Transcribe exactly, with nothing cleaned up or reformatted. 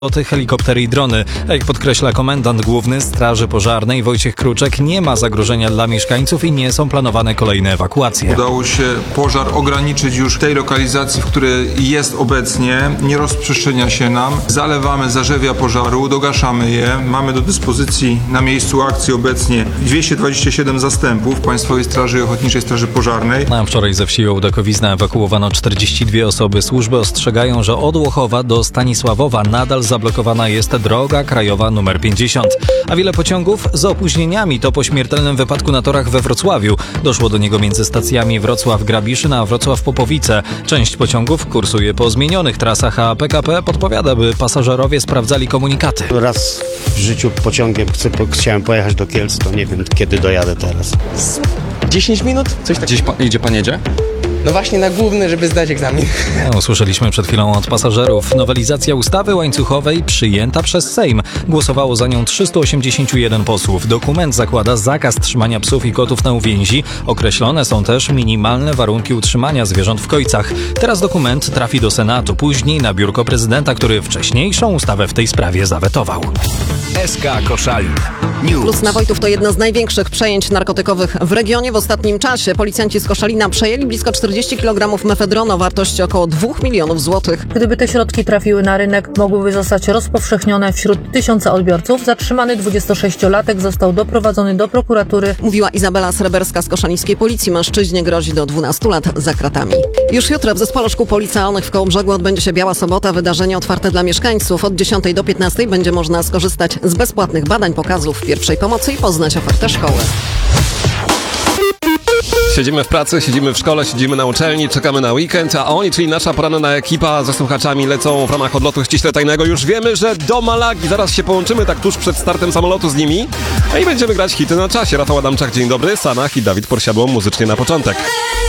Samoloty, helikoptery i drony. Jak podkreśla komendant główny Straży Pożarnej Wojciech Kruczek, nie ma zagrożenia dla mieszkańców i nie są planowane kolejne ewakuacje. Udało się pożar ograniczyć już w tej lokalizacji, w której jest obecnie. Nie rozprzestrzenia się nam. Zalewamy zarzewia pożaru, dogaszamy je. Mamy do dyspozycji na miejscu akcji obecnie dwieście dwadzieścia siedem zastępów Państwowej Straży Ochotniczej Straży Pożarnej. Na wczoraj ze wsi Ołdakowizna ewakuowano czterdzieści dwie osoby. Służby ostrzegają, że od Łochowa do Stanisławowa nadal zablokowana jest droga krajowa numer pięćdziesiąt. A wiele pociągów z opóźnieniami to po śmiertelnym wypadku na torach we Wrocławiu. Doszło do niego między stacjami Wrocław-Grabiszyn a Wrocław-Popowice. Część pociągów kursuje po zmienionych trasach, a P K P podpowiada, by pasażerowie sprawdzali komunikaty. Raz w życiu pociągiem chcę, chciałem pojechać do Kielc, to nie wiem, kiedy dojadę teraz. dziesięć minut? Coś takiego. Gdzieś pa, gdzie pan jedzie? No właśnie na główny, żeby zdać egzamin. No, usłyszeliśmy przed chwilą od pasażerów. Nowelizacja ustawy łańcuchowej przyjęta przez Sejm. Głosowało za nią trzysta osiemdziesiąt jeden posłów. Dokument zakłada zakaz trzymania psów i kotów na uwięzi. Określone są też minimalne warunki utrzymania zwierząt w kojcach. Teraz dokument trafi do Senatu, później na biurko prezydenta, który wcześniejszą ustawę w tej sprawie zawetował. S K Koszalin. News. Plus na Wojtów to jedno z największych przejęć narkotykowych w regionie w ostatnim czasie. Policjanci z Koszalina przejęli blisko czterdzieści kilogramów mefedronu o wartości około dwóch milionów złotych. Gdyby te środki trafiły na rynek, mogłyby zostać rozpowszechnione wśród tysiąca odbiorców. Zatrzymany dwudziestosześciolatek został doprowadzony do prokuratury. Mówiła Izabela Sreberska z koszalińskiej policji. Mężczyźnie grozi do dwunastu lat za kratami. Już jutro w Zespole Szkół Policealnych w Kołobrzegu odbędzie się Biała Sobota. Wydarzenie otwarte dla mieszkańców. Od dziesiątej do piętnastej będzie można skorzystać z bezpłatnych badań, pokazów pierwszej pomocy i poznać ofertę szkoły. Siedzimy w pracy, siedzimy w szkole, siedzimy na uczelni, czekamy na weekend, a oni, czyli nasza poranna ekipa ze słuchaczami lecą w ramach odlotu ściśle tajnego. Już wiemy, że do Malagi. Zaraz się połączymy tak tuż przed startem samolotu z nimi. A i będziemy grać hity na czasie. Rafał Adamczak, dzień dobry, Sanach i Dawid Porsiadło muzycznie na początek.